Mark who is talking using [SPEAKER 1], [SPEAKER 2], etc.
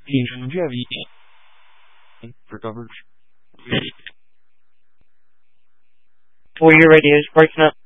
[SPEAKER 1] Adrian, would you have for coverage?
[SPEAKER 2] For your radio is breaking up.